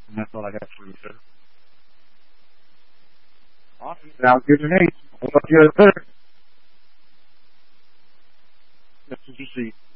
And that's all I got for you, sir. Awesome. Sounds good to me. We'll talk to you later. That's what you see.